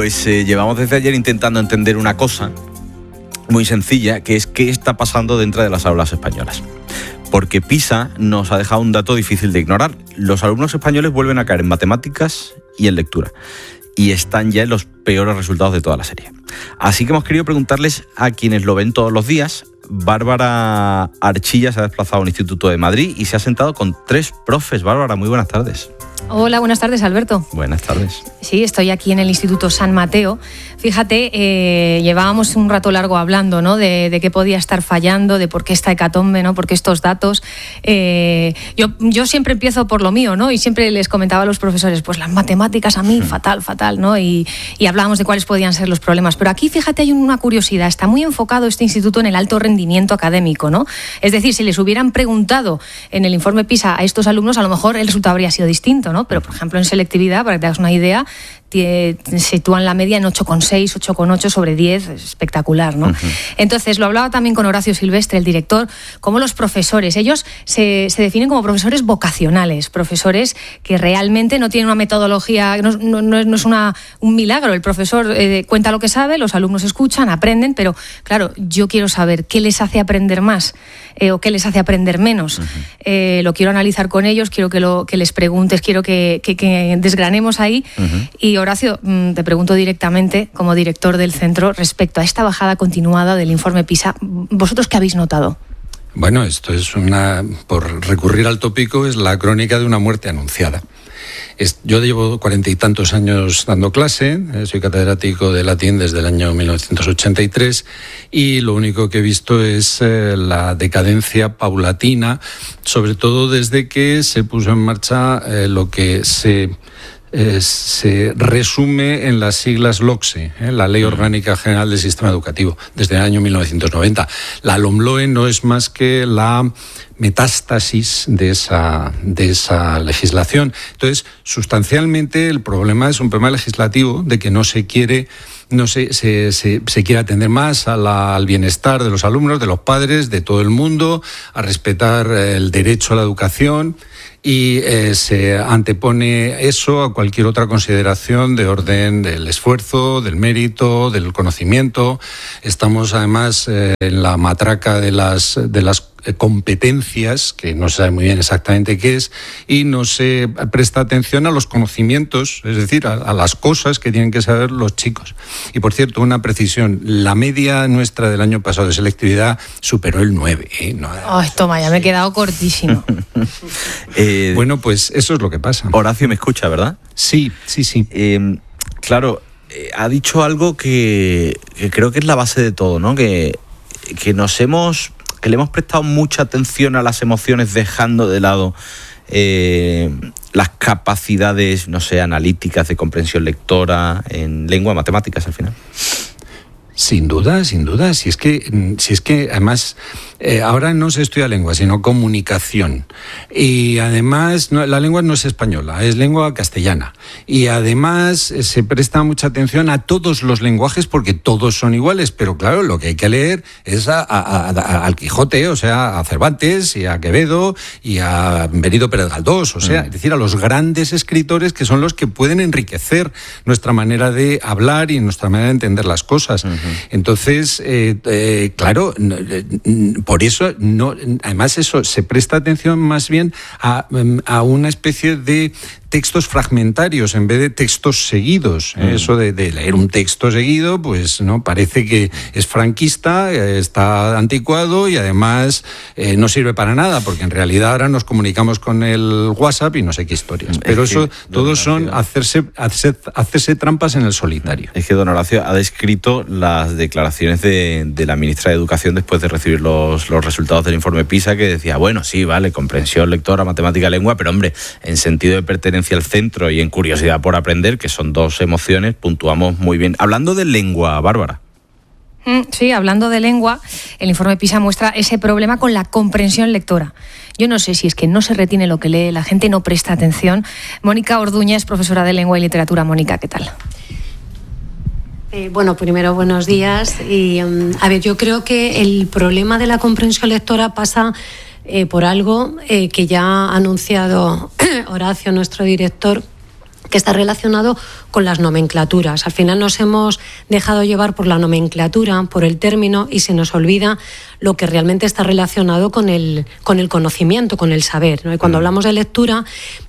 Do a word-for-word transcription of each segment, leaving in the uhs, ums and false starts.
Pues eh, llevamos desde ayer intentando entender una cosa muy sencilla, que es qué está pasando dentro de las aulas españolas. Porque PISA nos ha dejado un dato difícil de ignorar. Los alumnos españoles vuelven a caer en matemáticas y en lectura. Y están ya en los peores resultados de toda la serie. Así que hemos querido preguntarles a quienes lo ven todos los días. Bárbara Archilla se ha desplazado a un instituto de Madrid y se ha sentado con tres profes. Bárbara, muy buenas tardes. Hola, buenas tardes, Alberto. Buenas tardes. Sí, estoy aquí en el Instituto San Mateo. Fíjate, eh, llevábamos un rato largo hablando, ¿no? De, de qué podía estar fallando, de por qué esta hecatombe, ¿no? Por qué estos datos. Eh, yo, yo siempre empiezo por lo mío, ¿no? Y siempre les comentaba a los profesores, pues las matemáticas a mí, fatal, fatal, ¿no? Y, y hablábamos de cuáles podían ser los problemas. Pero aquí, fíjate, hay una curiosidad. Está muy enfocado este instituto en el alto rendimiento académico, ¿no? Es decir, si les hubieran preguntado en el informe PISA a estos alumnos, a lo mejor el resultado habría sido distinto, ¿no? Pero, por ejemplo, en selectividad, para que te hagas una idea, te sitúan la media en ocho coma seis, ocho coma ocho sobre diez, espectacular, ¿no? Uh-huh. Entonces, lo hablaba también con Horacio Silvestre, el director, como los profesores, ellos se, se definen como profesores vocacionales, profesores que realmente no tienen una metodología, no, no, no es una, un milagro, el profesor eh, cuenta lo que sabe, los alumnos escuchan, aprenden, pero claro, yo quiero saber qué les hace aprender más eh, o qué les hace aprender menos. Uh-huh. Eh, lo quiero analizar con ellos, quiero que, lo, que les preguntes, quiero que, que, que desgranemos ahí. Uh-huh. Y Horacio, te pregunto directamente, como director del centro, respecto a esta bajada continuada del informe PISA, ¿vosotros qué habéis notado? Bueno, esto es una, por recurrir al tópico, es la crónica de una muerte anunciada. Es, yo llevo cuarenta y tantos años dando clase, eh, soy catedrático de latín desde el año mil novecientos ochenta y tres y lo único que he visto es eh, la decadencia paulatina, sobre todo desde que se puso en marcha eh, lo que se... Eh, se resume en las siglas LOCSE, ¿eh? la Ley Orgánica General del Sistema Educativo, desde el año mil novecientos noventa. La LOMLOE no es más que la metástasis de esa, de esa legislación. Entonces, sustancialmente el problema es un problema legislativo de que no se quiere... No se, se, se, se quiere atender más a la, al bienestar de los alumnos, de los padres, de todo el mundo, a respetar el derecho a la educación y eh, se antepone eso a cualquier otra consideración de orden del esfuerzo, del mérito, del conocimiento. Estamos además eh, en la matraca de las, de las competencias, que no se sabe muy bien exactamente qué es, y no se presta atención a los conocimientos, es decir, a, a las cosas que tienen que saber los chicos. Y por cierto, una precisión, la media nuestra del año pasado de selectividad superó el nueve. ¿eh? No, Ay, toma, ya me he quedado cortísimo. eh, bueno, pues eso es lo que pasa. Horacio me escucha, ¿verdad? Sí, sí, sí. Eh, claro, eh, ha dicho algo que, que creo que es la base de todo, ¿no? Que, que nos hemos... que le hemos prestado mucha atención a las emociones dejando de lado eh, las capacidades, no sé, analíticas, de comprensión lectora, en lengua, matemáticas al final. Sin duda, sin duda. Si es que, si es que además, eh, ahora no se estudia lengua, sino comunicación. Y además, no, la lengua no es española, es lengua castellana. Y además eh, se presta mucha atención a todos los lenguajes porque todos son iguales. Pero claro, lo que hay que leer es a, a, a, a, al Quijote, o sea, a Cervantes y a Quevedo y a Benito Pérez Galdós. O sea, mm. es decir, a los grandes escritores que son los que pueden enriquecer nuestra manera de hablar y nuestra manera de entender las cosas. Mm-hmm. Entonces, eh, eh, claro, por eso, no, además eso, se presta atención más bien a, a una especie de textos fragmentarios en vez de textos seguidos. Mm. Eso de, de leer un texto seguido, pues no parece que es franquista, está anticuado y además eh, no sirve para nada, porque en realidad ahora nos comunicamos con el WhatsApp y no sé qué historias. Pero es eso, todos son hacerse, hacerse, hacerse trampas en el solitario. Es que don Horacio ha descrito las declaraciones de, de la ministra de Educación después de recibir los, los resultados del informe PISA, que decía, bueno, sí, vale, comprensión lectora, matemática, lengua, pero hombre, en sentido de pertenencia al centro y en curiosidad por aprender, que son dos emociones, puntuamos muy bien. Hablando de lengua, Bárbara. Sí, hablando de lengua, el informe PISA muestra ese problema con la comprensión lectora. Yo no sé si es que no se retiene lo que lee, la gente no presta atención. Mónica Orduña es profesora de lengua y literatura. Mónica, ¿qué tal? Eh, bueno, primero buenos días. Y um, a ver, yo creo que el problema de la comprensión lectora pasa eh, por algo eh, que ya ha anunciado Horacio, nuestro director, que está relacionado con las nomenclaturas. Al final nos hemos dejado llevar por la nomenclatura, por el término, y se nos olvida lo que realmente está relacionado con el, con el conocimiento, con el saber, ¿no? Y cuando hablamos de lectura,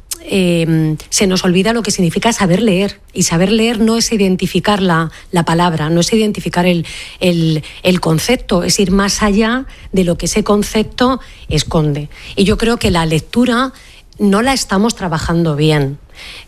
Eh, se nos olvida lo que significa saber leer. Y saber leer no es identificar la, la palabra, no es identificar el, el, el concepto, es ir más allá de lo que ese concepto esconde. Y yo creo que la lectura no la estamos trabajando bien.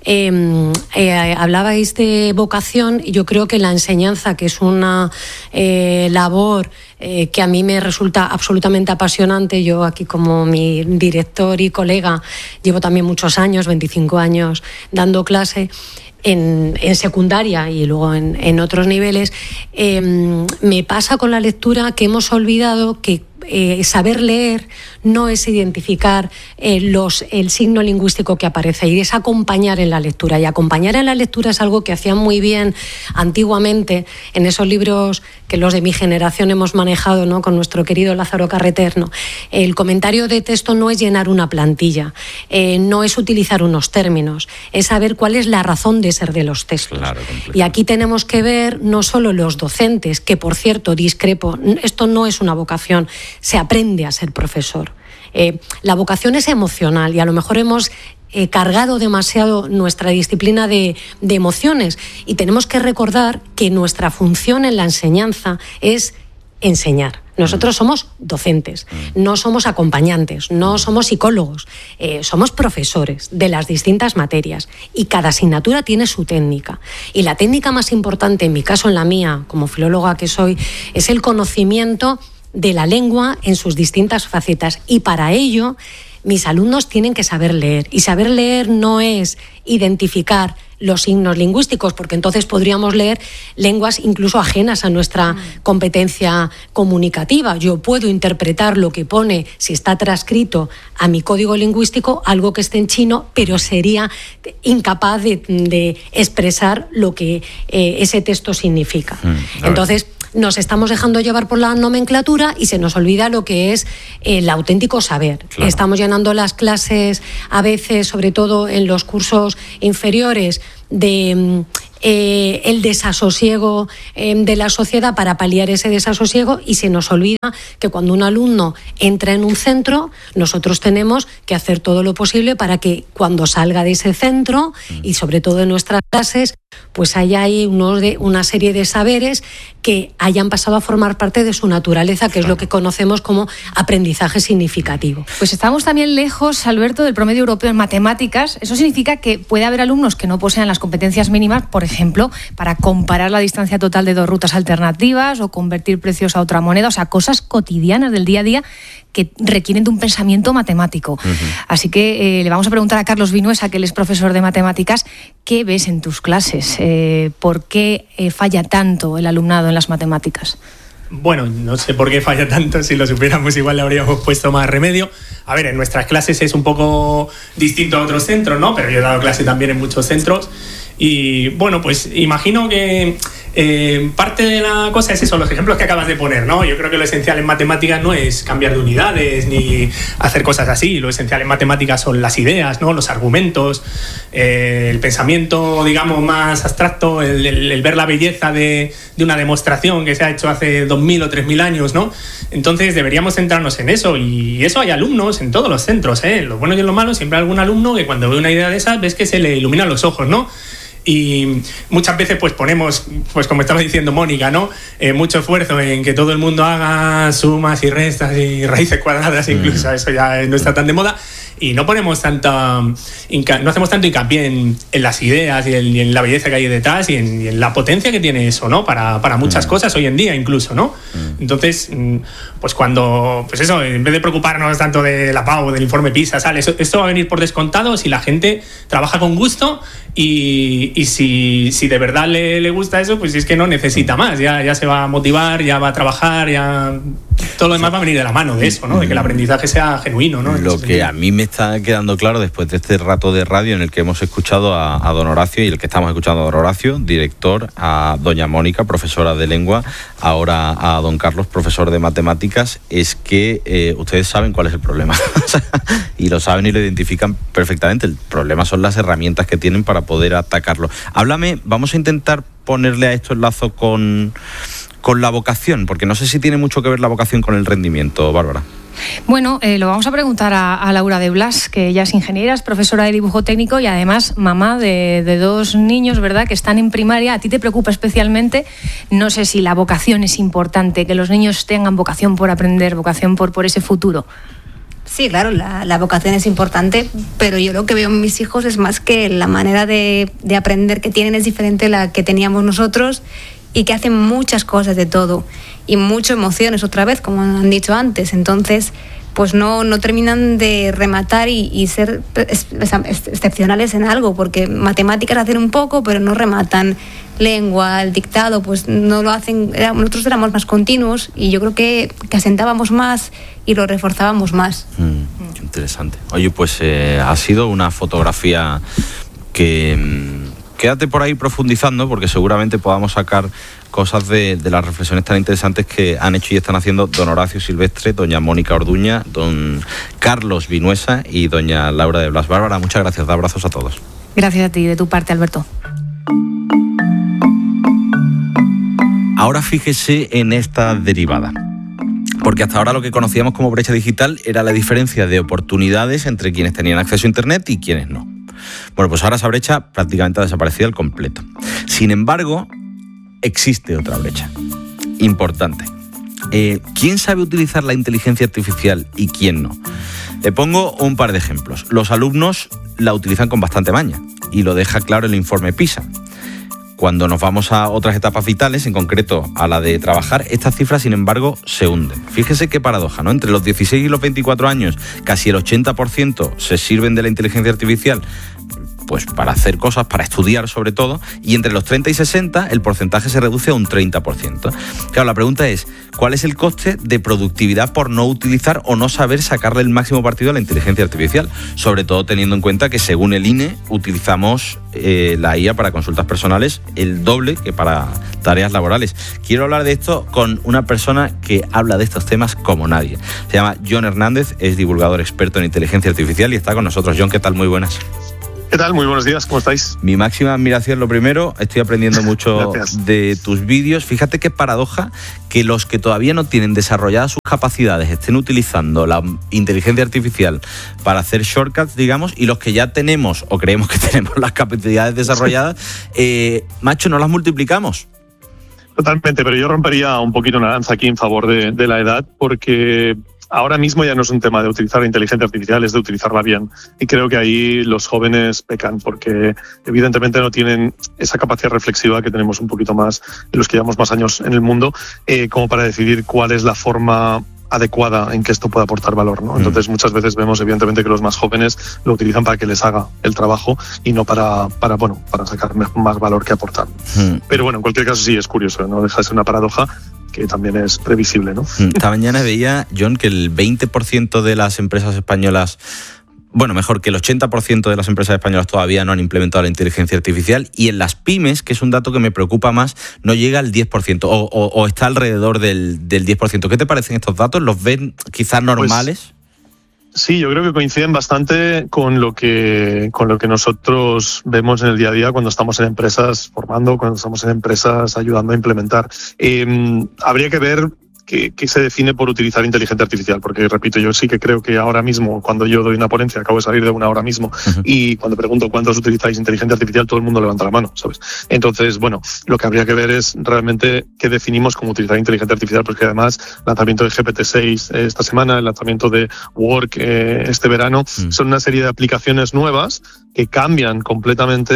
Eh, eh, hablabais de vocación, y yo creo que la enseñanza, que es una eh, labor eh, que a mí me resulta absolutamente apasionante, yo aquí como mi director y colega llevo también muchos años, veinticinco años dando clase en, en secundaria y luego en, en otros niveles, eh, me pasa con la lectura que hemos olvidado que Eh, saber leer no es identificar eh, los, el signo lingüístico que aparece ahí, es acompañar en la lectura. Y acompañar en la lectura es algo que hacían muy bien antiguamente en esos libros que los de mi generación hemos manejado, ¿no?, con nuestro querido Lázaro Carreter, ¿no? El comentario de texto no es llenar una plantilla, eh, no es utilizar unos términos, es saber cuál es la razón de ser de los textos. Claro, y aquí tenemos que ver no solo los docentes, que por cierto discrepo, esto no es una vocación, se aprende a ser profesor. Eh, la vocación es emocional y a lo mejor hemos eh, cargado demasiado nuestra disciplina de, de emociones, y tenemos que recordar que nuestra función en la enseñanza es enseñar. Nosotros somos docentes, no somos acompañantes, no somos psicólogos, eh, somos profesores de las distintas materias, y cada asignatura tiene su técnica. Y la técnica más importante, en mi caso, en la mía, como filóloga que soy, es el conocimiento de la lengua en sus distintas facetas, y para ello mis alumnos tienen que saber leer, y saber leer no es identificar los signos lingüísticos, porque entonces podríamos leer lenguas incluso ajenas a nuestra competencia comunicativa. Yo puedo interpretar lo que pone, si está transcrito a mi código lingüístico, algo que esté en chino, pero sería incapaz de, de expresar lo que eh, ese texto significa. Mm, entonces, nos estamos dejando llevar por la nomenclatura y se nos olvida lo que es el auténtico saber. Claro. Estamos llenando las clases a veces, sobre todo en los cursos inferiores, de eh, el desasosiego eh, de la sociedad para paliar ese desasosiego, y se nos olvida que cuando un alumno entra en un centro, nosotros tenemos que hacer todo lo posible para que cuando salga de ese centro, y sobre todo en nuestras clases, pues haya ahí unos de, una serie de saberes que hayan pasado a formar parte de su naturaleza, que es lo que conocemos como aprendizaje significativo. Pues estamos también lejos, Alberto, del promedio europeo en matemáticas. Eso significa que puede haber alumnos que no posean las competencias mínimas, por ejemplo, para comparar la distancia total de dos rutas alternativas o convertir precios a otra moneda, o sea, cosas cotidianas del día a día que requieren de un pensamiento matemático. Uh-huh. Así que eh, le vamos a preguntar a Carlos Vinuesa, que él es profesor de matemáticas, ¿qué ves en tus clases? Eh, ¿Por qué eh, falla tanto el alumnado en las matemáticas? Bueno, no sé por qué falla tanto, si lo supiéramos igual le habríamos puesto más remedio. A ver, en nuestras clases es un poco distinto a otros centros, ¿no? Pero yo he dado clase también en muchos centros. Y bueno, pues imagino que eh, parte de la cosa es eso, los ejemplos que acabas de poner, ¿no? Yo creo que lo esencial en matemáticas no es cambiar de unidades ni hacer cosas así. Lo esencial en matemáticas son las ideas, ¿no? Los argumentos, eh, el pensamiento, digamos, más abstracto, el, el, el ver la belleza de, de una demostración que se ha hecho hace dos mil o tres mil años, ¿no? Entonces deberíamos centrarnos en eso, y eso hay alumnos en todos los centros, ¿eh? Lo bueno y lo malo, siempre hay algún alumno que cuando ve una idea de esas ves que se le iluminan los ojos, ¿no? Y muchas veces pues ponemos, pues como estaba diciendo Mónica, ¿no? Eh, mucho esfuerzo en que todo el mundo haga sumas y restas y raíces cuadradas, incluso mm. eso ya no está tan de moda, y no ponemos tanta no hacemos tanto hincapié en, en las ideas y en, y en la belleza que hay detrás y en, y en la potencia que tiene eso, ¿no? Para, para muchas mm. cosas hoy en día incluso, ¿no? Mm. Entonces, pues cuando, pues eso, en vez de preocuparnos tanto de la P A U, del informe PISA, ¿sale? Eso, esto va a venir por descontado si la gente trabaja con gusto y, y si, si de verdad le, le gusta eso, pues es que no necesita más, ya, ya se va a motivar, ya va a trabajar, ya todo lo demás va a venir de la mano de eso, ¿no? De que el aprendizaje sea genuino, ¿no? Lo que a mí me está quedando claro después de este rato de radio en el que hemos escuchado a, a don Horacio y el que estamos escuchando a don Horacio, director, a doña Mónica, profesora de lengua, ahora a don Carlos, profesor de matemáticas, es que eh, ustedes saben cuál es el problema. Y lo saben y lo identifican perfectamente. El problema son las herramientas que tienen para poder atacarlo. Háblame, vamos a intentar ponerle a esto el lazo con, con la vocación, porque no sé si tiene mucho que ver la vocación con el rendimiento, Bárbara. Bueno, eh, lo vamos a preguntar a, a Laura de Blas, que ella es ingeniera, es profesora de dibujo técnico y además mamá de, de dos niños, ¿verdad?, que están en primaria. A ti te preocupa especialmente, no sé si la vocación es importante, que los niños tengan vocación por aprender, vocación por, por ese futuro. Sí, claro, la, la vocación es importante, pero yo lo que veo en mis hijos es más que la manera de, de aprender que tienen es diferente a la que teníamos nosotros y que hacen muchas cosas de todo y muchas emociones otra vez, como han dicho antes. Entonces, pues no, no terminan de rematar y, y ser excepcionales en algo, porque matemáticas hacen un poco, pero no rematan. Lengua, el dictado, pues no lo hacen. Nosotros éramos más continuos y yo creo que, que asentábamos más y lo reforzábamos más. Mm, qué interesante. Oye, pues eh, ha sido una fotografía que... Mm, quédate por ahí profundizando, porque seguramente podamos sacar cosas de, de las reflexiones tan interesantes que han hecho y están haciendo don Horacio Silvestre, doña Mónica Orduña, don Carlos Vinuesa y doña Laura de Blas. Bárbara, muchas gracias. Da abrazos a todos. Gracias a ti, de tu parte, Alberto. Ahora fíjese en esta derivada, porque hasta ahora lo que conocíamos como brecha digital era la diferencia de oportunidades entre quienes tenían acceso a Internet y quienes no. Bueno, pues ahora esa brecha prácticamente ha desaparecido al completo. Sin embargo, existe otra brecha importante. Eh, ¿Quién sabe utilizar la inteligencia artificial y quién no? Le pongo un par de ejemplos. Los alumnos la utilizan con bastante maña y lo deja claro el informe PISA. Cuando nos vamos a otras etapas vitales, en concreto a la de trabajar, estas cifras, sin embargo, se hunden. Fíjese qué paradoja, ¿no? Entre los dieciséis y los veinticuatro años, casi el ochenta por ciento se sirven de la inteligencia artificial pues para hacer cosas, para estudiar sobre todo, y entre los treinta y sesenta el porcentaje se reduce a un treinta por ciento. Claro, la pregunta es, ¿cuál es el coste de productividad por no utilizar o no saber sacarle el máximo partido a la inteligencia artificial? Sobre todo teniendo en cuenta que, según el I N E, utilizamos eh, la I A para consultas personales el doble que para tareas laborales. Quiero hablar de esto con una persona que habla de estos temas como nadie. Se llama Jon Hernández, es divulgador experto en inteligencia artificial y está con nosotros. Jon, ¿qué tal? Muy buenas. ¿Qué tal? Muy buenos días, ¿cómo estáis? Mi máxima admiración, lo primero, estoy aprendiendo mucho de tus vídeos. Fíjate qué paradoja que los que todavía no tienen desarrolladas sus capacidades estén utilizando la inteligencia artificial para hacer shortcuts, digamos, y los que ya tenemos, o creemos que tenemos las capacidades desarrolladas, eh, macho, no las multiplicamos. Totalmente, pero yo rompería un poquito una lanza aquí en favor de, de la edad, porque ahora mismo ya no es un tema de utilizar la inteligencia artificial, es de utilizarla bien. Y creo que ahí los jóvenes pecan, porque evidentemente no tienen esa capacidad reflexiva que tenemos un poquito más los que llevamos más años en el mundo, eh, como para decidir cuál es la forma adecuada en que esto pueda aportar valor, ¿no? Entonces muchas veces vemos evidentemente que los más jóvenes lo utilizan para que les haga el trabajo y no para, para bueno, para sacar más valor que aportar. Mm. Pero bueno, en cualquier caso sí es curioso, no deja de ser una paradoja que también es previsible, ¿no? Esta mañana veía, Jon, que el veinte por ciento de las empresas españolas, bueno, mejor que el ochenta por ciento de las empresas españolas todavía no han implementado la inteligencia artificial, y en las pymes, que es un dato que me preocupa más, no llega al diez por ciento o, o, o está alrededor del, del diez por ciento. ¿Qué te parecen estos datos? ¿Los ven quizás normales? Pues, sí, yo creo que coinciden bastante con lo que con lo que nosotros vemos en el día a día cuando estamos en empresas formando, cuando estamos en empresas ayudando a implementar. Eh, habría que ver ¿Qué, qué se define por utilizar inteligencia artificial? Porque, repito, yo sí que creo que ahora mismo, cuando yo doy una ponencia, acabo de salir de una ahora mismo, uh-huh. y cuando pregunto cuántos utilizáis inteligencia artificial, todo el mundo levanta la mano, ¿sabes? Entonces, bueno, lo que habría que ver es realmente qué definimos como utilizar inteligencia artificial, porque además, el lanzamiento de G P T seis eh, esta semana, el lanzamiento de Work eh, este verano, uh-huh. son una serie de aplicaciones nuevas que cambian completamente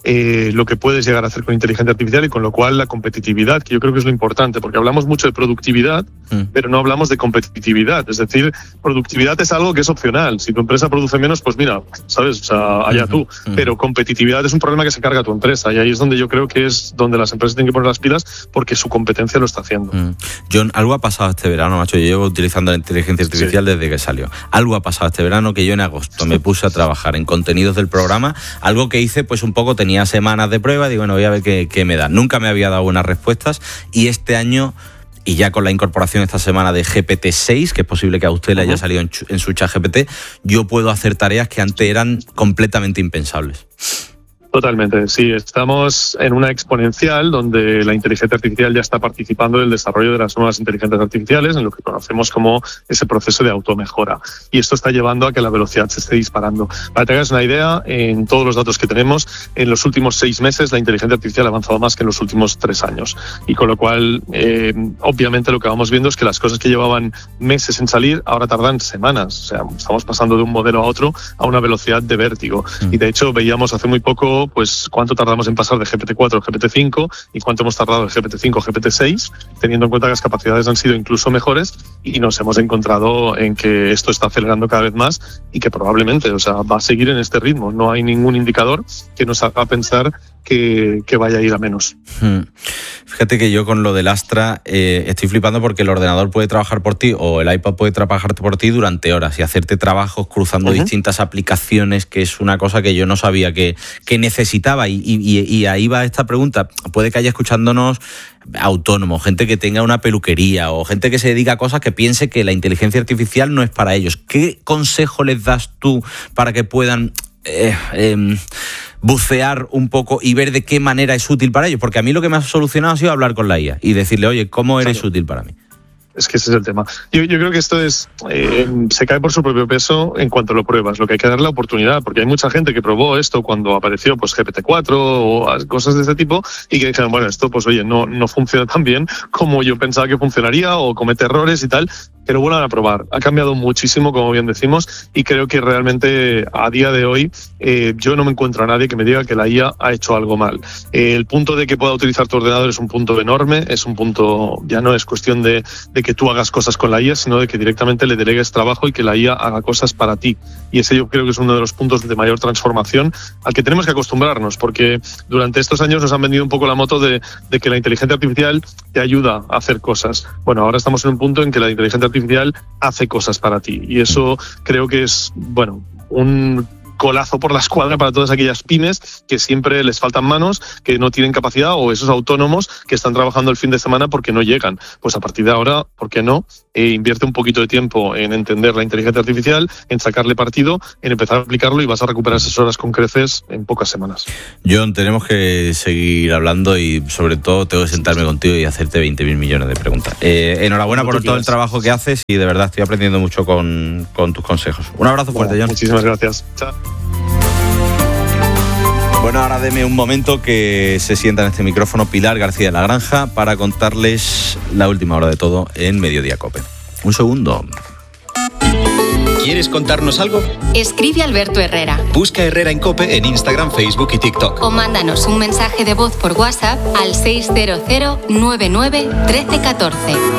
eh, lo que puedes llegar a hacer con inteligencia artificial y con lo cual la competitividad, que yo creo que es lo importante, porque hablamos mucho de productividad, mm. pero no hablamos de competitividad. Es decir, productividad es algo que es opcional. Si tu empresa produce menos, pues mira, ¿sabes? O sea, allá tú. Mm. Pero competitividad es un problema que se carga tu empresa y ahí es donde yo creo que es donde las empresas tienen que poner las pilas porque su competencia lo está haciendo. Mm. John, algo ha pasado este verano, macho. Yo llevo utilizando la inteligencia artificial sí. desde que salió. Algo ha pasado este verano que yo en agosto me puse a trabajar en contenidos del programa, algo que hice pues un poco, tenía semanas de prueba, digo, bueno, voy a ver qué, qué me da. Nunca me había dado buenas respuestas y este año, y ya con la incorporación esta semana de G P T seis, que es posible que a usted le haya salido en, en su chat G P T, yo puedo hacer tareas que antes eran completamente impensables. Totalmente, sí. Estamos en una exponencial donde la inteligencia artificial ya está participando del desarrollo de las nuevas inteligencias artificiales, en lo que conocemos como ese proceso de automejora. Y esto está llevando a que la velocidad se esté disparando. Para que te hagas una idea, en todos los datos que tenemos, en los últimos seis meses la inteligencia artificial ha avanzado más que en los últimos tres años. Y con lo cual, eh, obviamente lo que vamos viendo es que las cosas que llevaban meses en salir ahora tardan semanas. O sea, estamos pasando de un modelo a otro a una velocidad de vértigo. Mm. Y de hecho veíamos hace muy poco pues cuánto tardamos en pasar de G P T cuatro a G P T cinco y cuánto hemos tardado de G P T cinco a G P T seis, teniendo en cuenta que las capacidades han sido incluso mejores y nos hemos encontrado en que esto está acelerando cada vez más y que probablemente, o sea, va a seguir en este ritmo. No hay ningún indicador que nos haga pensar que, que vaya a ir a menos. Hmm. Fíjate que yo con lo del Astra eh, estoy flipando porque el ordenador puede trabajar por ti o el iPad puede trabajar por ti durante horas y hacerte trabajos cruzando uh-huh. distintas aplicaciones, que es una cosa que yo no sabía que, que necesitaba. Y, y, y ahí va esta pregunta. Puede que haya escuchándonos autónomos, gente que tenga una peluquería o gente que se dedica a cosas que piense que la inteligencia artificial no es para ellos. ¿Qué consejo les das tú para que puedan eh, eh, bucear un poco y ver de qué manera es útil para ellos? Porque a mí lo que me ha solucionado ha sido hablar con la I A y decirle, oye, ¿cómo eres claro. útil para mí? Es que ese es el tema. Yo, yo creo que esto es eh, se cae por su propio peso en cuanto lo pruebas. Lo que hay que darle la oportunidad, porque hay mucha gente que probó esto cuando apareció pues G P T cuatro o cosas de este tipo y que dijeron, bueno, esto pues oye, no, no funciona tan bien como yo pensaba que funcionaría o comete errores y tal, pero vuelvan a probar. Ha cambiado muchísimo, como bien decimos, y creo que realmente a día de hoy eh, yo no me encuentro a nadie que me diga que la I A ha hecho algo mal. Eh, el punto de que pueda utilizar tu ordenador es un punto enorme, es un punto, ya no es cuestión de, de que tú hagas cosas con la I A, sino de que directamente le delegues trabajo y que la I A haga cosas para ti. Y ese yo creo que es uno de los puntos de mayor transformación al que tenemos que acostumbrarnos, porque durante estos años nos han vendido un poco la moto de, de que la inteligencia artificial te ayuda a hacer cosas. Bueno, ahora estamos en un punto en que la inteligencia artificial hace cosas para ti. Y eso creo que es, bueno, un colazo por la escuadra para todas aquellas pymes que siempre les faltan manos, que no tienen capacidad, o esos autónomos que están trabajando el fin de semana porque no llegan. Pues a partir de ahora, ¿por qué no? Eh, invierte un poquito de tiempo en entender la inteligencia artificial, en sacarle partido, en empezar a aplicarlo y vas a recuperar esas horas con creces en pocas semanas. John, tenemos que seguir hablando y sobre todo tengo que sentarme contigo y hacerte veinte mil millones de preguntas. Eh, enhorabuena por todo el trabajo que haces y de verdad estoy aprendiendo mucho con, con tus consejos. Un abrazo fuerte, bueno, John. Muchísimas gracias. Chao. Bueno, ahora deme un momento que se sienta en este micrófono Pilar García de la Granja para contarles la última hora de todo en Mediodía COPE. Un segundo. ¿Quieres contarnos algo? Escribe a Alberto Herrera. Busca Herrera en COPE en Instagram, Facebook y TikTok. O mándanos un mensaje de voz por WhatsApp al seis cero cero nueve nueve uno tres uno cuatro.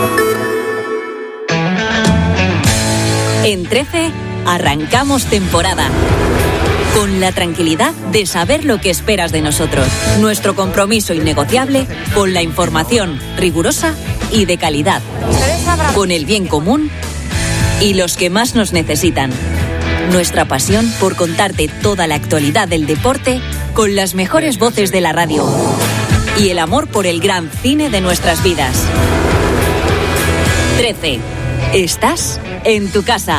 En trece arrancamos temporada. Con la tranquilidad de saber lo que esperas de nosotros. Nuestro compromiso innegociable con la información rigurosa y de calidad. Con el bien común y los que más nos necesitan. Nuestra pasión por contarte toda la actualidad del deporte con las mejores voces de la radio. Y el amor por el gran cine de nuestras vidas. trece. Estás en tu casa.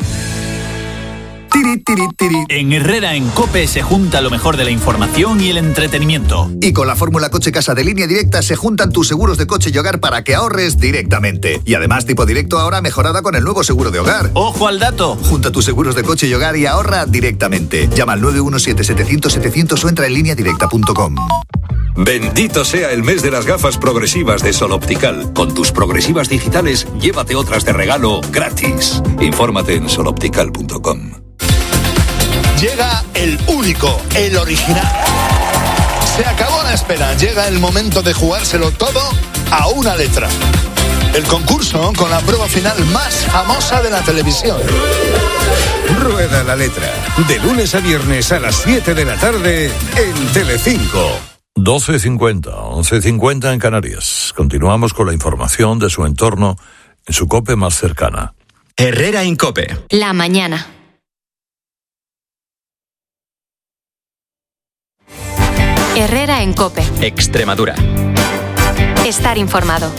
Tiri, tiri, tiri. En Herrera en COPE se junta lo mejor de la información y el entretenimiento. Y con la fórmula Coche Casa de Línea Directa se juntan tus seguros de coche y hogar para que ahorres directamente. Y además tipo directo ahora mejorada con el nuevo seguro de hogar. ¡Ojo al dato! Junta tus seguros de coche y hogar y ahorra directamente. Llama al nueve uno siete setecientos setecientos o entra en línea directa punto com. Bendito sea el mes de las gafas progresivas de Sol Optical. Con tus progresivas digitales, llévate otras de regalo gratis. Infórmate en sol optical punto com. Llega el único, el original. Se acabó la espera. Llega el momento de jugárselo todo a una letra. El concurso con la prueba final más famosa de la televisión. Rueda la letra. De lunes a viernes a las siete de la tarde en Telecinco. doce cincuenta, once cincuenta en Canarias. Continuamos con la información de su entorno en su COPE más cercana. Herrera en COPE. La mañana. Herrera en COPE. Extremadura. Estar informado.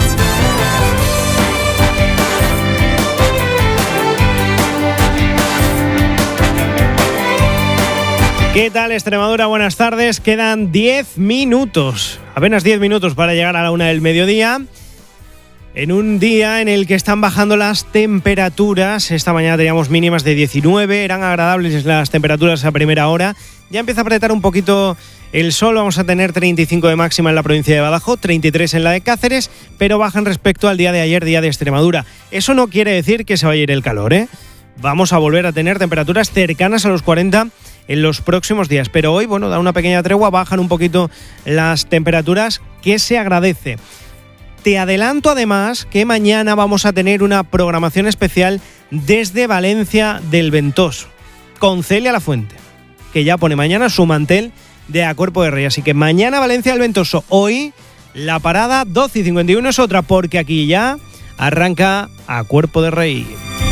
¿Qué tal, Extremadura? Buenas tardes. Quedan diez minutos, apenas diez minutos para llegar a la una del mediodía. En un día en el que están bajando las temperaturas. Esta mañana teníamos mínimas de diecinueve, eran agradables las temperaturas a primera hora. Ya empieza a apretar un poquito el sol, vamos a tener treinta y cinco de máxima en la provincia de Badajoz, treinta y tres en la de Cáceres, pero bajan respecto al día de ayer, día de Extremadura. Eso no quiere decir que se vaya a ir el calor, ¿eh? Vamos a volver a tener temperaturas cercanas a los cuarenta en los próximos días, pero hoy, bueno, da una pequeña tregua, bajan un poquito las temperaturas, que se agradece. Te adelanto además que mañana vamos a tener una programación especial desde Valencia del Ventoso, con Celia Lafuente, que ya pone mañana su mantel de A Cuerpo de Rey. Así que mañana Valencia del Ventoso. Hoy la parada doce y cincuenta y uno es otra, porque aquí ya arranca A Cuerpo de Rey.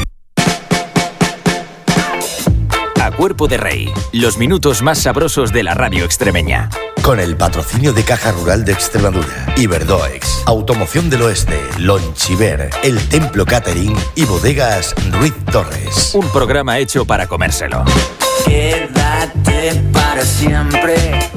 A Cuerpo de Rey, los minutos más sabrosos de la radio extremeña. Con el patrocinio de Caja Rural de Extremadura, Iberdoex, Automoción del Oeste, Lonchiver, El Templo Catering y Bodegas Ruiz Torres. Un programa hecho para comérselo. Quédate para siempre.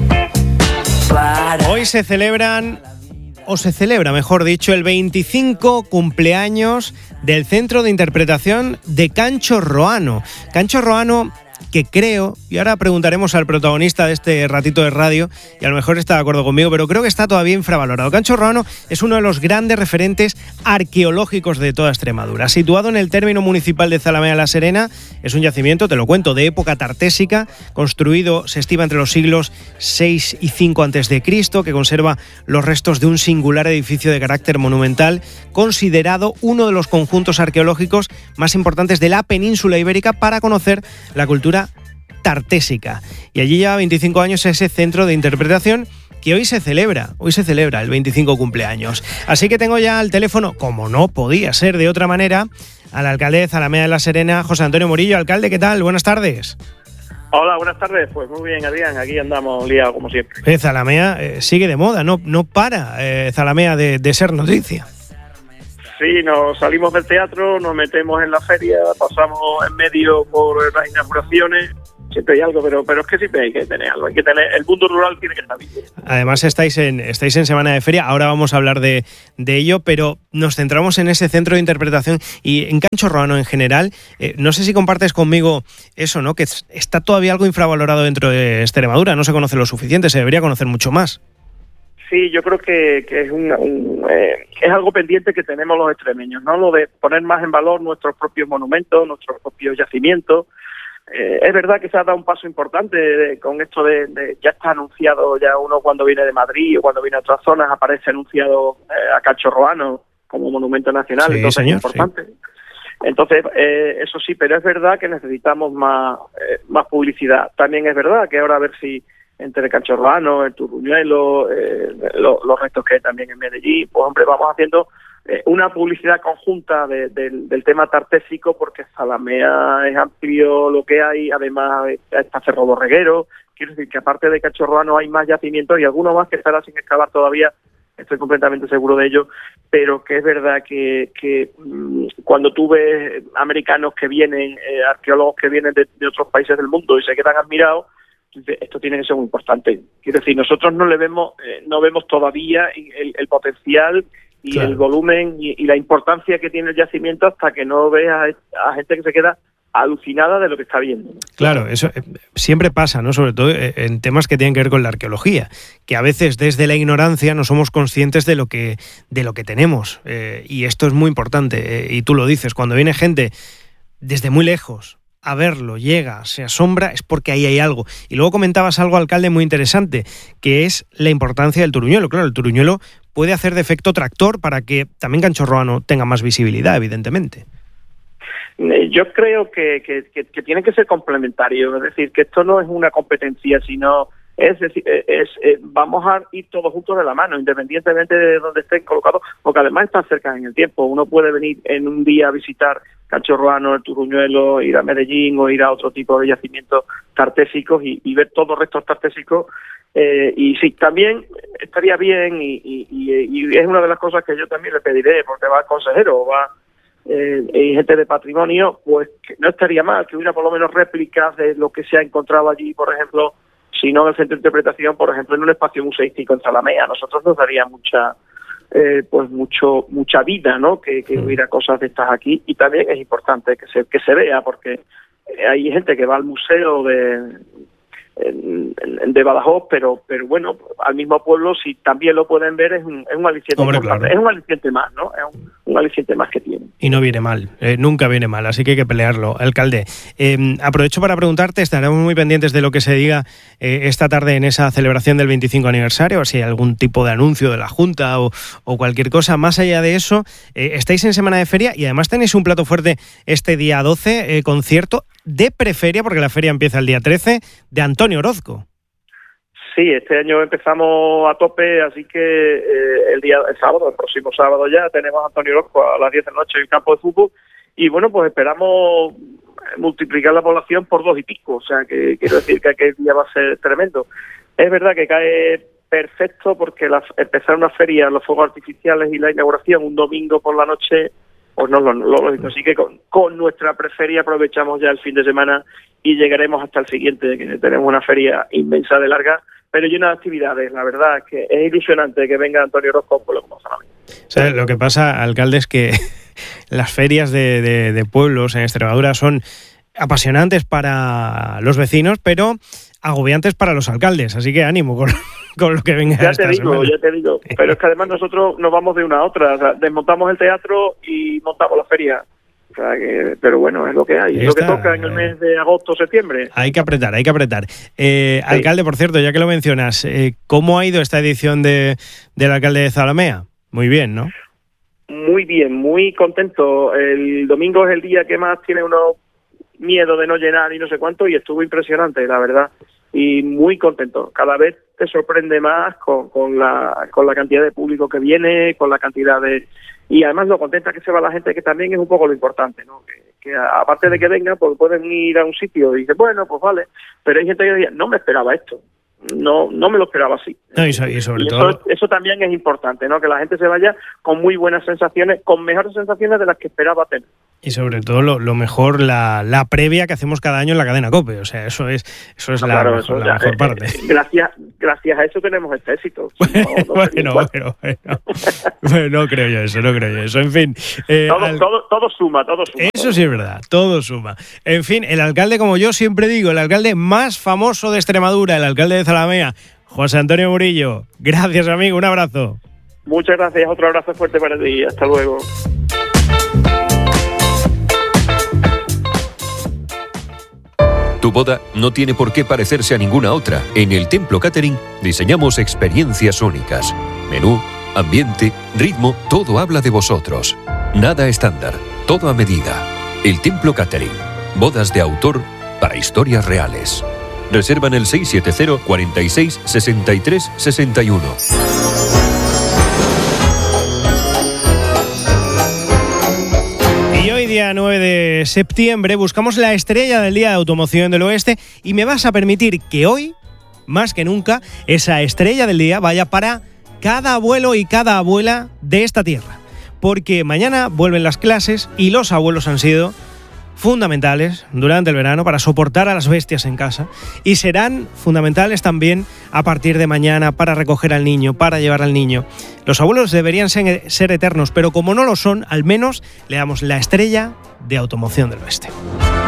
Para... Hoy se celebran, o se celebra, mejor dicho, el veinticinco cumpleaños del Centro de Interpretación de Cancho Roano. Cancho Roano, que creo, y ahora preguntaremos al protagonista de este ratito de radio, y a lo mejor está de acuerdo conmigo, pero creo que está todavía infravalorado. Cancho Roano es uno de los grandes referentes arqueológicos de toda Extremadura. Situado en el término municipal de Zalamea la Serena, es un yacimiento, te lo cuento, de época tartésica, construido, se estima, entre los siglos seis y cinco antes de Cristo, que conserva los restos de un singular edificio de carácter monumental, considerado uno de los conjuntos arqueológicos más importantes de la península ibérica para conocer la cultura tartésica. Y allí lleva veinticinco años ese centro de interpretación, que hoy se celebra, hoy se celebra el veinticinco cumpleaños. Así que tengo ya al teléfono, como no podía ser de otra manera, al alcalde de Zalamea de la Serena, José Antonio Murillo. Alcalde, ¿qué tal? Buenas tardes. Hola, buenas tardes. Pues muy bien, Adrián, aquí andamos liados como siempre. Eh, Zalamea eh, sigue de moda, no, no para eh, Zalamea de, de ser noticia. Sí, nos salimos del teatro, nos metemos en la feria, pasamos en medio por las inauguraciones. Siempre hay algo, pero pero es que siempre hay que tener algo, hay que tener, el mundo rural tiene que estar vivo. Además estáis en estáis en semana de feria, ahora vamos a hablar de, de ello, pero nos centramos en ese centro de interpretación y en Cancho Roano en general. Eh, no sé si compartes conmigo eso, ¿no? Que está todavía algo infravalorado dentro de Extremadura, no se conoce lo suficiente, se debería conocer mucho más. Sí, yo creo que, que es, un, un, eh, es algo pendiente que tenemos los extremeños, ¿no? Lo de poner más en valor nuestros propios monumentos, nuestros propios yacimientos. Eh, es verdad que se ha dado un paso importante de, con esto de, de, ya está anunciado, ya uno cuando viene de Madrid o cuando viene a otras zonas aparece anunciado eh, a Cancho Roano como monumento nacional, sí, entonces señor, es importante. Sí. Entonces, eh, eso sí, pero es verdad que necesitamos más, eh, más publicidad. También es verdad que ahora a ver si entre Cancho Roano, el Turruñuelo, eh, lo, los restos que hay también en Medellín, pues hombre, vamos haciendo eh, una publicidad conjunta de, de, del tema tartésico, porque Zalamea es amplio lo que hay, además está Cerro Borreguero, quiero decir que aparte de Cancho Roano hay más yacimientos y algunos más que estarán sin excavar todavía, estoy completamente seguro de ello, pero que es verdad que, que mmm, cuando tú ves americanos que vienen, eh, arqueólogos que vienen de, de otros países del mundo y se quedan admirados, esto tiene que ser muy importante. Quiero decir, nosotros no le vemos, eh, no vemos todavía el, el potencial y claro. el volumen y, y la importancia que tiene el yacimiento hasta que no veas a, a gente que se queda alucinada de lo que está viendo. Claro, eso eh, siempre pasa, ¿no? Sobre todo eh, en temas que tienen que ver con la arqueología, que a veces desde la ignorancia no somos conscientes de lo que de lo que tenemos, eh, y esto es muy importante, eh, y tú lo dices, cuando viene gente desde muy lejos a verlo, llega, se asombra, es porque ahí hay algo. Y luego comentabas algo, alcalde, muy interesante, que es la importancia del turuñuelo. Claro, el turuñuelo puede hacer de efecto tractor para que también Canchorroano tenga más visibilidad, evidentemente. Yo creo que, que, que, que tiene que ser complementario, es decir, que esto no es una competencia, sino es decir, es, es, vamos a ir todos juntos de la mano, independientemente de donde estén colocados, porque además están cerca en el tiempo. Uno puede venir en un día a visitar Canchorroano, el Turuñuelo, ir a Medellín o ir a otro tipo de yacimientos tartésicos y, y ver todos los restos tartésicos. Eh, y sí, también estaría bien y, y, y, y es una de las cosas que yo también le pediré, porque va el consejero, va eh, y gente de patrimonio, pues que no estaría mal que hubiera por lo menos réplicas de lo que se ha encontrado allí, por ejemplo, si no en el centro de interpretación, por ejemplo, en un espacio museístico en Zalamea. A nosotros nos daría mucha eh, pues mucho mucha vida, ¿no? Que, que hubiera cosas de estas aquí, y también es importante que se que se vea, porque hay gente que va al museo de de Badajoz, pero pero bueno, al mismo pueblo, si también lo pueden ver, es un, es un aliciente. Hombre, claro. Es un aliciente más, ¿no? Es un, un aliciente más que tiene. Y no viene mal, eh, nunca viene mal, así que hay que pelearlo. Alcalde, eh, aprovecho para preguntarte, estaremos muy pendientes de lo que se diga eh, esta tarde en esa celebración del veinticinco aniversario, o si hay algún tipo de anuncio de la Junta o, o cualquier cosa. Más allá de eso, eh, estáis en Semana de Feria y además tenéis un plato fuerte este día doce, eh, concierto de preferia, porque la feria empieza el día trece, de Antonio Orozco. Sí, este año empezamos a tope, así que eh, el día el sábado, el próximo sábado ya, tenemos a Antonio Orozco a las diez de la noche en el campo de fútbol, y bueno, pues esperamos multiplicar la población por dos y pico, o sea, que quiero decir que aquel día va a ser tremendo. Es verdad que cae perfecto porque la, empezar una feria, los fuegos artificiales y la inauguración un domingo por la noche, pues no lo lógico. Así que con, con nuestra preferia aprovechamos ya el fin de semana y llegaremos hasta el siguiente, que tenemos una feria inmensa de larga, pero llena de actividades. La verdad es que es ilusionante que venga Antonio Orozco por lo que pasa a mí. O sea, lo que pasa, alcalde, es que las ferias de, de, de pueblos en Extremadura son apasionantes para los vecinos, pero agobiantes para los alcaldes, así que ánimo con, con lo que venga ya esta te digo, semana. Ya te digo, pero es que además nosotros nos vamos de una a otra, o sea, desmontamos el teatro y montamos la feria. O sea que, pero bueno, es lo que hay, es lo que toca en el mes de agosto, septiembre. Hay que apretar, hay que apretar. Eh, sí. Alcalde, por cierto, ya que lo mencionas, eh, ¿cómo ha ido esta edición de del alcalde de Zalamea? Muy bien, ¿no? Muy bien, muy contento. El domingo es el día que más tiene uno miedo de no llenar y no sé cuánto, y estuvo impresionante, la verdad, y muy contento. Cada vez te sorprende más con, con la con la cantidad de público que viene, con la cantidad de... Y además lo contenta que se va la gente, que también es un poco lo importante, ¿no? Que, que aparte de que vengan, pues pueden ir a un sitio y dicen, bueno, pues vale, pero hay gente que dice, no me esperaba esto, no no me lo esperaba así. No, y, so, y sobre y todo... Eso, eso también es importante, ¿no? Que la gente se vaya con muy buenas sensaciones, con mejores sensaciones de las que esperaba tener. Y sobre todo lo, lo mejor, la, la previa que hacemos cada año en la cadena COPE. O sea, eso es eso es no, la, claro, mejor, eso la ya, mejor parte. Eh, gracias gracias a eso tenemos este éxito. Bueno, no, no bueno, bueno, bueno. Bueno, no creo yo eso, no creo yo eso. En fin. Eh, todo, al... todo, todo suma, todo suma. Eso sí es verdad, todo suma. En fin, el alcalde, como yo siempre digo, el alcalde más famoso de Extremadura, el alcalde de Zalamea, José Antonio Murillo. Gracias, amigo, un abrazo. Muchas gracias, otro abrazo fuerte para ti. Hasta luego. Tu boda no tiene por qué parecerse a ninguna otra. En el Templo Catering diseñamos experiencias únicas. Menú, ambiente, ritmo, todo habla de vosotros. Nada estándar, todo a medida. El Templo Catering. Bodas de autor para historias reales. Reserva en el seis siete cero, cuarenta y seis, sesenta y tres, sesenta y uno. Día nueve de septiembre buscamos la estrella del Día de Automoción del Oeste y me vas a permitir que hoy, más que nunca, esa estrella del día vaya para cada abuelo y cada abuela de esta tierra. Porque mañana vuelven las clases y los abuelos han sido fundamentales durante el verano para soportar a las bestias en casa y serán fundamentales también a partir de mañana para recoger al niño, para llevar al niño. Los abuelos deberían ser, ser eternos, pero como no lo son, al menos le damos la estrella de Automoción del Oeste.